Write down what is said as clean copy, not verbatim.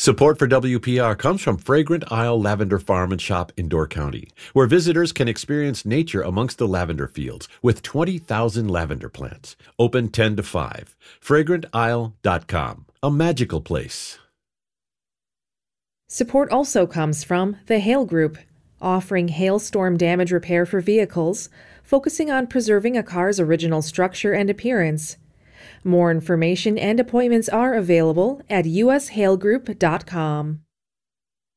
Support for WPR comes from Fragrant Isle Lavender Farm and Shop in Door County, where visitors can experience nature amongst the lavender fields with 20,000 lavender plants. Open 10 to 5. FragrantIsle.com. A magical place. Support also comes from the Hail Group, offering hailstorm damage repair for vehicles, focusing on preserving a car's original structure and appearance. More information and appointments are available at ushailgroup.com.